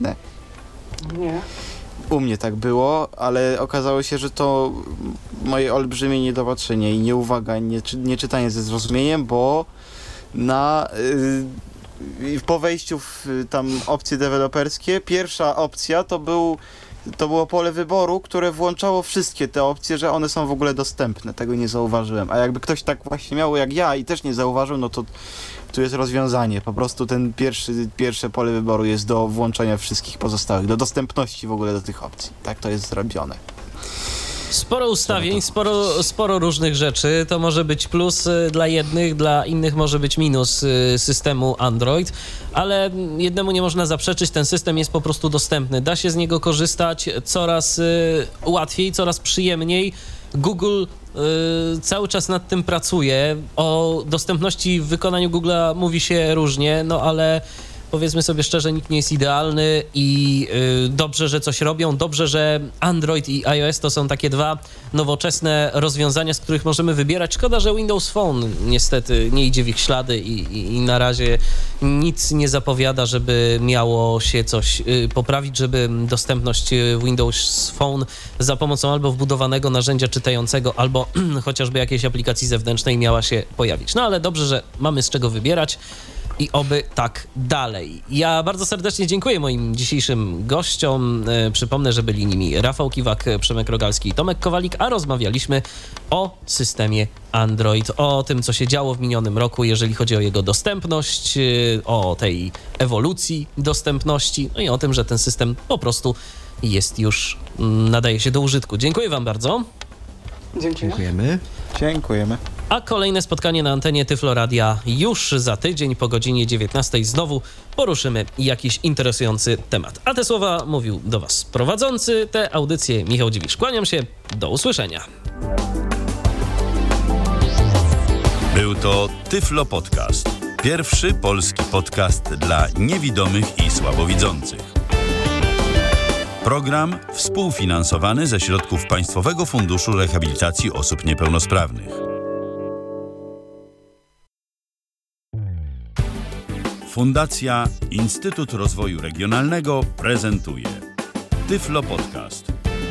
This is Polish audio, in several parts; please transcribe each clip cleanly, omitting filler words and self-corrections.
dostępne. Nie. U mnie tak było, ale okazało się, że to moje olbrzymie niedopatrzenie i nieuwaga, nie czytanie ze zrozumieniem, bo po wejściu w tam opcje deweloperskie, pierwsza opcja to było pole wyboru, które włączało wszystkie te opcje, że one są w ogóle dostępne. Tego nie zauważyłem. A jakby ktoś tak właśnie miał jak ja i też nie zauważył, no to tu jest rozwiązanie. Po prostu ten pierwsze pole wyboru jest do włączenia wszystkich pozostałych, do dostępności w ogóle do tych opcji. Tak to jest zrobione. Sporo ustawień, sporo różnych rzeczy. To może być plus dla jednych, dla innych może być minus systemu Android, ale jednemu nie można zaprzeczyć, ten system jest po prostu dostępny. Da się z niego korzystać coraz łatwiej, coraz przyjemniej. Google cały czas nad tym pracuje. O dostępności w wykonaniu Google'a mówi się różnie, no ale powiedzmy sobie szczerze, nikt nie jest idealny i dobrze, że coś robią. Dobrze, że Android i iOS to są takie dwa nowoczesne rozwiązania, z których możemy wybierać. Szkoda, że Windows Phone niestety nie idzie w ich ślady i na razie nic nie zapowiada, żeby miało się coś poprawić, żeby dostępność Windows Phone za pomocą albo wbudowanego narzędzia czytającego, albo chociażby jakiejś aplikacji zewnętrznej miała się pojawić. No ale dobrze, że mamy z czego wybierać. I oby tak dalej. Ja bardzo serdecznie dziękuję moim dzisiejszym gościom. Przypomnę, że byli nimi Rafał Kiwak, Przemek Rogalski i Tomek Kowalik, a rozmawialiśmy o systemie Android, o tym, co się działo w minionym roku, jeżeli chodzi o jego dostępność, o tej ewolucji dostępności, no i o tym, że ten system po prostu jest już, nadaje się do użytku. Dziękuję wam bardzo. Dziękujemy. Dziękujemy. A kolejne spotkanie na antenie Tyflo Radia już za tydzień po godzinie 19 znowu poruszymy jakiś interesujący temat. A te słowa mówił do was prowadzący tę audycję Michał Dziwisz. Kłaniam się, do usłyszenia. Był to Tyflo Podcast. Pierwszy polski podcast dla niewidomych i słabowidzących. Program współfinansowany ze środków Państwowego Funduszu Rehabilitacji Osób Niepełnosprawnych. Fundacja Instytut Rozwoju Regionalnego prezentuje Tyflo Podcast.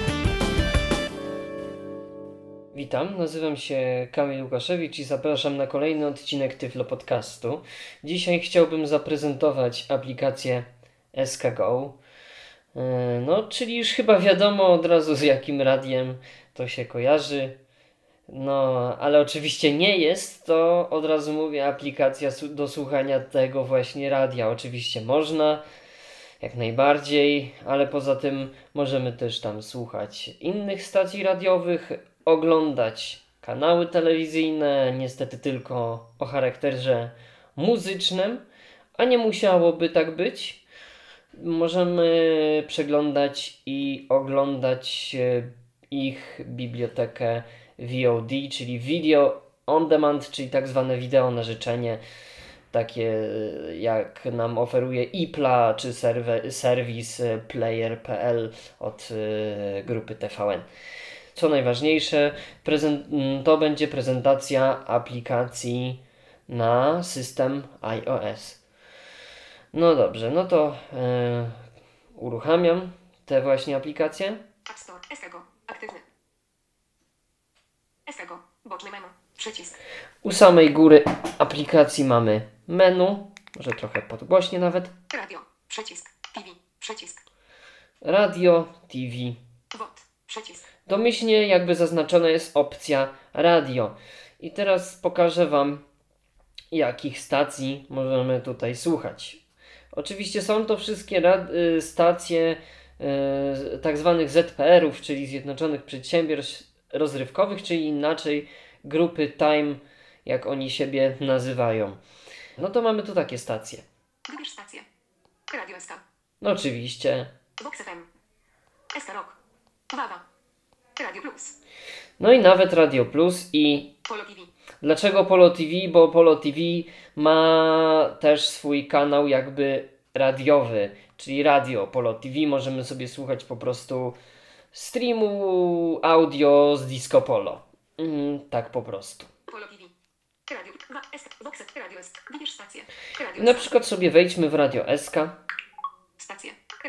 Witam, nazywam się Kamil Łukaszewicz i zapraszam na kolejny odcinek Tyflo Podcastu. Dzisiaj chciałbym zaprezentować aplikację SK Go. No, czyli już chyba wiadomo od razu, z jakim radiem to się kojarzy. No, ale oczywiście nie jest to, od razu mówię, aplikacja do słuchania tego właśnie radia. Oczywiście można, jak najbardziej, ale poza tym możemy też tam słuchać innych stacji radiowych, oglądać kanały telewizyjne, niestety tylko o charakterze muzycznym, a nie musiałoby tak być. Możemy przeglądać i oglądać ich bibliotekę VOD, czyli Video On Demand, czyli tak zwane wideo na życzenie, takie jak nam oferuje IPLA czy serwis player.pl od grupy TVN. Co najważniejsze, to będzie prezentacja aplikacji na system iOS. No dobrze, no to uruchamiam tę właśnie aplikację. App Store, SKGO, aktywny. SKGO, boczny menu, przycisk. U samej góry aplikacji mamy menu, może trochę podgłośnie nawet. Radio, przycisk, TV, przycisk. Radio, TV. WOT, przycisk. Domyślnie jakby zaznaczona jest opcja radio. I teraz pokażę wam, jakich stacji możemy tutaj słuchać. Oczywiście są to wszystkie stacje tak zwanych ZPR-ów, czyli Zjednoczonych Przedsiębiorstw Rozrywkowych, czyli inaczej grupy Time, jak oni siebie nazywają. No to mamy tu takie stacje. Wybierz stację. Radio SK. No oczywiście. Vox FM. SK Rock. Wawa. Radio Plus. No i nawet Radio Plus i... Polo TV. Dlaczego Polo TV? Bo Polo TV ma też swój kanał jakby radiowy, czyli radio Polo TV. Możemy sobie słuchać po prostu streamu audio z Disco Polo. Tak po prostu. Polo TV. Radio Vox Radio SK. Wybierz stację. Radio Na SK. przykład sobie wejdźmy w Radio SK. Stację.